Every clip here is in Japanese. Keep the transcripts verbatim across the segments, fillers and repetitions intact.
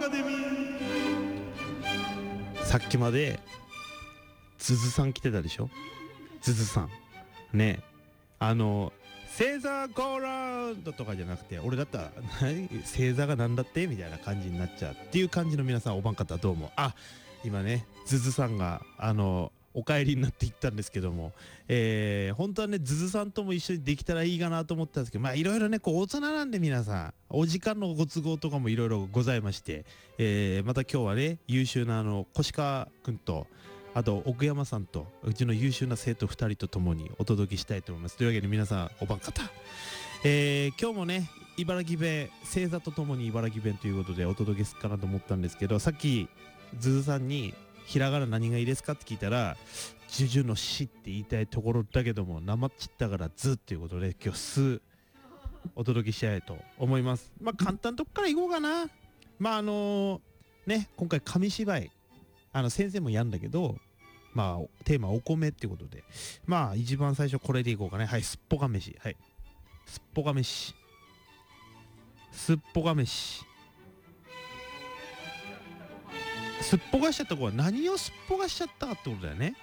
カデミー。さっきまでズズさん来てたでしょ。ズズさんね、あの星座ゴーラウンドとかじゃなくて、俺だったら何星座がなんだってみたいな感じになっちゃうっていう感じの皆さん、おばん方どうも。あ、今ねズズさんがあのお帰りになっていったんですけども、えー、本当はねズズさんとも一緒にできたらいいかなと思ったんですけど、まあいろいろねこう大人なんで皆さんお時間のご都合とかもいろいろございまして、えー、また今日はね優秀なあの越川くんと、あと奥山さんとうちの優秀な生徒ふたりと共にお届けしたいと思います。というわけで皆さんおばん方、えー、今日もね茨城弁星座とともに茨城弁ということでお届けするかなと思ったんですけど、さっきズズさんにひらがな何がいいですかって聞いたら、ジュジュのしって言いたいところだけどもなまっちったからずっていうことで今日すお届けしたいと思います。まあ簡単なとこからいこうかな。まああのね今回紙芝居、あの先生もやんだけど、まあテーマお米ってことで、まあ一番最初これでいこうかね。はい、すっぽか飯。はい、すっぽか飯、すっぽか飯。すっぽかしちゃった子は何をすっぽかしちゃったかってことだよね。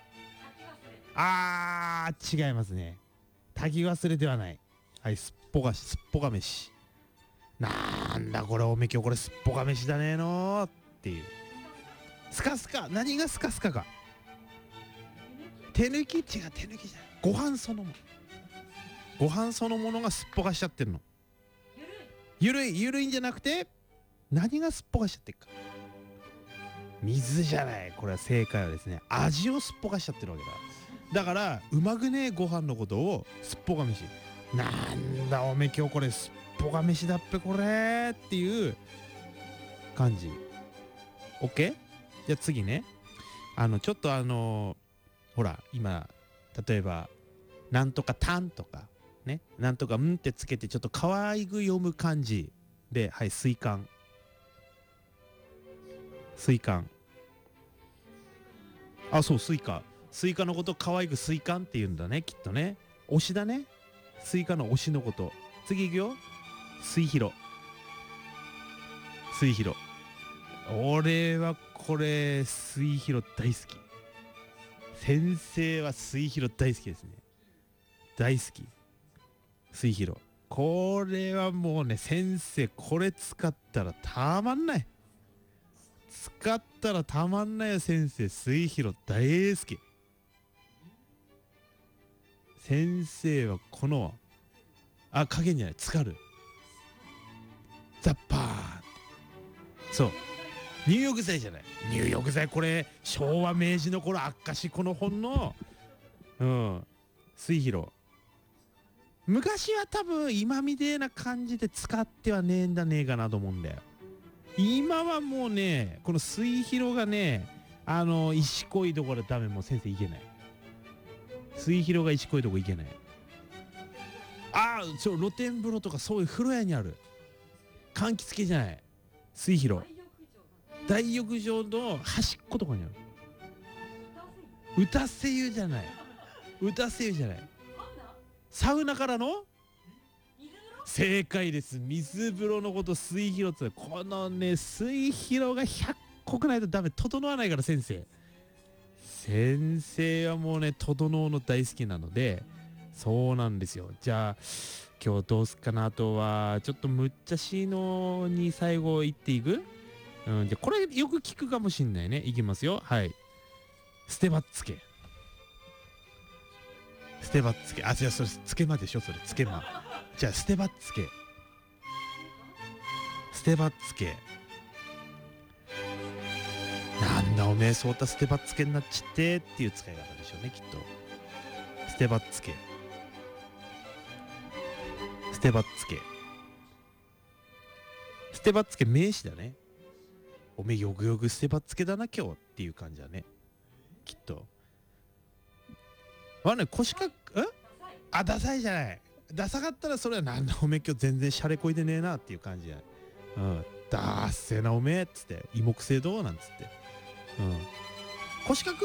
あー違いますね。炊き忘れではない。はい、すっぽかし、すっぽか飯。なんだこれおめきょ、これすっぽか飯だねーのーっていう。スカスカ、何がスカスカか。手抜き、違う、手抜きじゃない。ご飯そのもの、ご飯そのものがすっぽかしちゃってるの。ゆるい、ゆるいんじゃなくて何がすっぽかしちゃってるか。水じゃない。これは正解はですね、味をすっぽかしちゃってるわけだ。だからうまくねえご飯のことをすっぽか飯。なんだおめ今日これすっぽか飯だっぺこれっていう感じ。 OK。 じゃあ次ね、あのちょっとあのほら今例えばなんとかたんとかね、なんとかんってつけてちょっと可愛く読む感じで、はい、水管、水管。あ、そう、スイカ。スイカのこと可愛くスイカンって言うんだね、きっとね。推しだね。スイカの推しのこと。次行くよ。スイヒロ。スイヒロ。俺はこれ、スイヒロ大好き。先生はスイヒロ大好きですね。大好き。スイヒロ。これはもうね、先生、これ使ったらたまんない。使ったらたまんないよ先生。水広大好き。先生はこのあ加減じゃない、浸かるザッパーン。そう、入浴剤じゃない、入浴剤。これ昭和明治の頃明石この本のうん水広。昔は多分今みてえな感じで使ってはねえんだねえかなと思うんだよ。今はもうねこの水広がね、あの石こいところダメ、もう先生いけない。水広が石こいとこいけない。ああ、そう露天風呂とかそういう風呂屋にある柑橘系じゃない、水広。大浴場の端っことかにある。歌声優じゃない、歌声優じゃない、サウナからの正解です。水風呂のこと水広って、このね水広がひゃっこくないとダメ、整わないから先生。先生はもうね整うの大好きなので、そうなんですよ。じゃあ今日どうすっかな。あとはちょっとむっちゃしいのに最後言っていく。うん、じゃあこれよく聞くかもしんないね。いきますよ。はい、捨てばっつけ。捨てばっつけ。あ、じゃあそれつけまでしょ、それつけま。じゃあ捨てばっつけ、捨てばっつけ。なんだおめえそうた捨てばっつけになっちってっていう使い方でしょうね、きっと。捨てばっつけ、捨てばっつけ、捨てばっつけ名詞だね。おめえよくよく捨てばっつけだな今日っていう感じだね、きっと。あね、腰かっえあ、ダサいじゃない。ダサかったらそれはなんだおめえ今日全然シャレこいでねえなっていう感じや。うん、ダーッセーなおめえっつって、芋くせえどうなんつって。うん、腰かく